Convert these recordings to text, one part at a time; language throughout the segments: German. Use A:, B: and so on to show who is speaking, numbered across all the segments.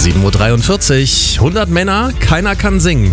A: 7:43 Uhr, 100 Männer, keiner kann singen.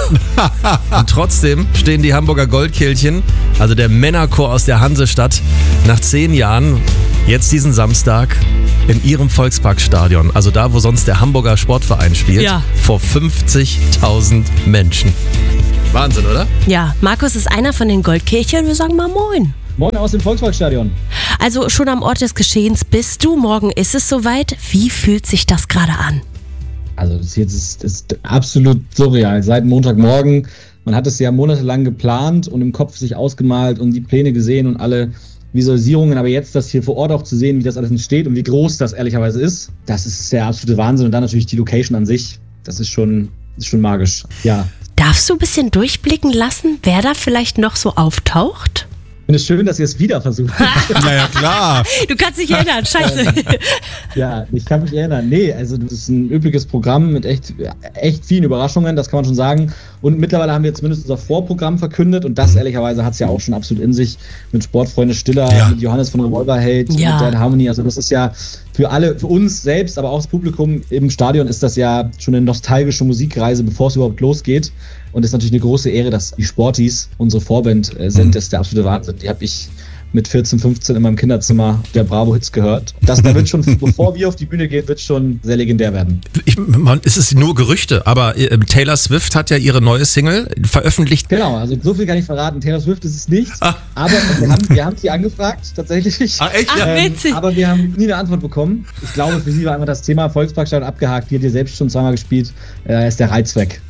A: Und trotzdem stehen die Hamburger Goldkehlchen, also der Männerchor aus der Hansestadt, nach 10 Jahren, jetzt diesen Samstag, in ihrem Volksparkstadion, also da, wo sonst der Hamburger Sportverein spielt, vor 50.000 Menschen. Wahnsinn, oder?
B: Ja, Markus ist einer von den Goldkehlchen. Wir sagen mal Moin.
C: Moin aus dem Volksparkstadion.
B: Also schon am Ort des Geschehens bist du. Morgen ist es soweit. Wie fühlt sich das gerade an?
C: Also das jetzt ist absolut surreal. Seit Montagmorgen. Man hat es ja monatelang geplant und im Kopf sich ausgemalt und die Pläne gesehen und alle Visualisierungen. Aber jetzt das hier vor Ort auch zu sehen, wie das alles entsteht und wie groß das ehrlicherweise ist, das ist der absolute Wahnsinn. Und dann natürlich die Location an sich. Das ist schon magisch. Ja.
B: Darfst du ein bisschen durchblicken lassen, wer da vielleicht noch so auftaucht?
C: Ich finde es schön, dass ihr es wieder versucht.
A: Naja, klar.
B: Du kannst dich erinnern, scheiße.
C: Ja, ich kann mich erinnern. Nee, also das ist ein übliches Programm mit echt vielen Überraschungen, das kann man schon sagen. Und mittlerweile haben wir zumindest unser Vorprogramm verkündet und das ehrlicherweise hat es ja auch schon absolut in sich mit Sportfreunde Stiller, mit Johannes von Revolverheld, mit Dan Harmony. Also das ist ja für uns selbst, aber auch das Publikum im Stadion ist das ja schon eine nostalgische Musikreise, bevor es überhaupt losgeht. Und es ist natürlich eine große Ehre, dass die Sporties unsere Vorband sind. Das ist der absolute Wahnsinn. Die habe ich mit 14, 15 in meinem Kinderzimmer der Bravo-Hits gehört. Da wird schon, bevor wir auf die Bühne gehen, wird schon sehr legendär werden.
A: Es ist nur Gerüchte, aber Taylor Swift hat ja ihre neue Single veröffentlicht.
C: Genau, also so viel kann ich verraten. Taylor Swift ist es nicht, aber wir haben sie angefragt, tatsächlich.
A: Echt?
B: Ach, witzig.
C: Aber wir haben nie eine Antwort bekommen. Ich glaube, für sie war einfach das Thema Volksparkstadion abgehakt. Die hat ihr selbst schon zweimal gespielt. Ist der Reiz weg.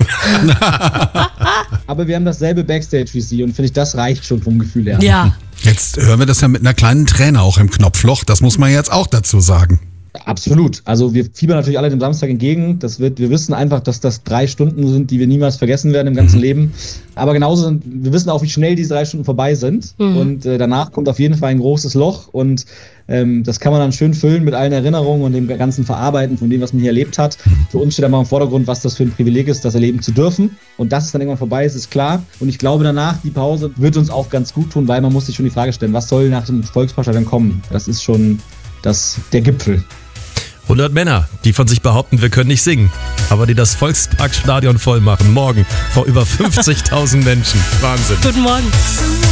C: Aber wir haben dasselbe Backstage wie sie und finde ich, das reicht schon vom Gefühl her.
B: Ja.
D: Jetzt hören wir das ja mit einer kleinen Träne auch im Knopfloch. Das muss man jetzt auch dazu sagen.
C: Absolut. Also wir fiebern natürlich alle dem Samstag entgegen. Wir wissen einfach, dass das 3 Stunden sind, die wir niemals vergessen werden im ganzen Leben. Aber genauso wir wissen auch, wie schnell diese 3 Stunden vorbei sind. Und danach kommt auf jeden Fall ein großes Loch. Und das kann man dann schön füllen mit allen Erinnerungen und dem ganzen Verarbeiten von dem, was man hier erlebt hat. Für uns steht einmal im Vordergrund, was das für ein Privileg ist, das erleben zu dürfen. Und dass es dann irgendwann vorbei ist, ist klar. Und ich glaube, danach, die Pause, wird uns auch ganz gut tun, weil man muss sich schon die Frage stellen, was soll nach dem Volksparkstadion kommen? Das ist schon der Gipfel.
A: 100 Männer, die von sich behaupten, wir können nicht singen, aber die das Volksparkstadion voll machen. Morgen vor über 50.000 Menschen. Wahnsinn.
B: Guten Morgen.